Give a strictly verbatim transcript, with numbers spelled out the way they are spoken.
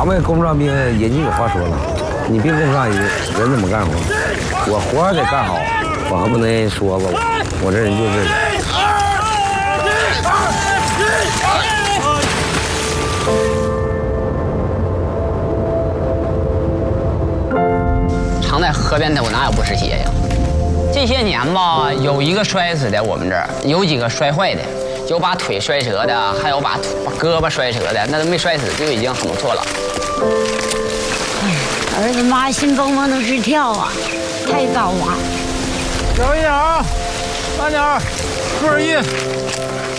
俺们工商兵人家有话说了，你别跟上人，人怎么干活？我活得干好，我还不能人说吧？我这人就是这个。 常在河边头哪有不湿鞋呀？这些年吧，有一个摔死的，我们这儿有几个摔坏的，有把腿摔折的，还有把把胳膊摔折的，那都没摔死就已经很不错了。 儿子妈心蹦蹦都直跳啊，太高啊！ 小心点啊，慢点，注意。